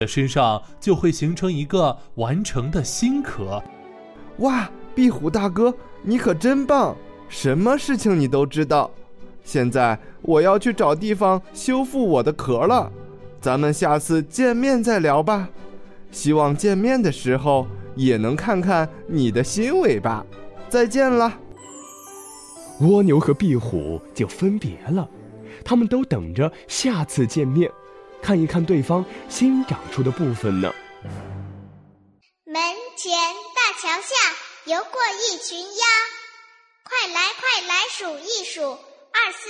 身上就会形成一个完成的新壳。 哇，壁虎大哥，你可真棒，什么事情你都知道。现在我要去找地方修复我的壳了，咱们下次见面再聊吧。希望见面的时候也能看看你的新尾巴。再见了。 蜗牛和壁虎就分别了，他们都等着下次见面，看一看对方新长出的部分呢。 门前大桥下游过一群鸭，快来快来数一数，2、4、